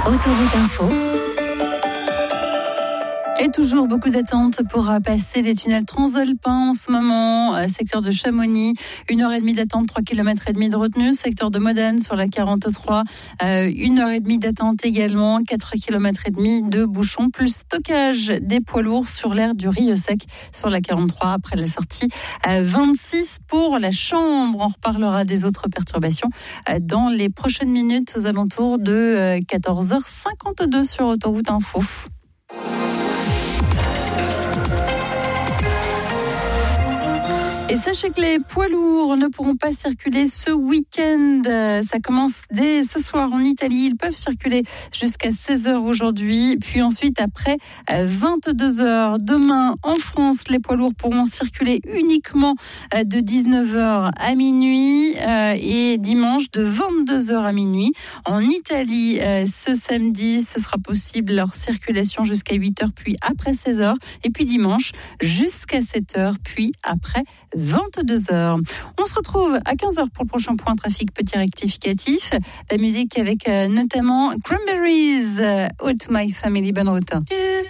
Autoroute Info. Et toujours beaucoup d'attentes pour passer les tunnels transalpins en ce moment. Secteur de Chamonix, 1h30 d'attente, 3,5 km de retenue. Secteur de Modène sur la 43, 1h30 d'attente également, 4,5 km de bouchons, plus stockage des poids lourds sur l'aire du Rieux-Sec sur la 43 après la sortie 26 pour la Chambre. On reparlera des autres perturbations dans les prochaines minutes aux alentours de 14h52 sur Autoroute Info. Et sachez que les poids lourds ne pourront pas circuler ce week-end. Ça commence dès ce soir en Italie. Ils peuvent circuler jusqu'à 16h aujourd'hui. Puis ensuite, après 22h, demain en France, les poids lourds pourront circuler uniquement de 19h à minuit et dimanche de 22h à minuit. En Italie, ce samedi, ce sera possible leur circulation jusqu'à 8h, puis après 16h. Et puis dimanche, jusqu'à 7h, puis après 22h. On se retrouve à 15h pour le prochain point trafic, petit rectificatif. La musique avec notamment Cranberries, All to My Family. Bonne route.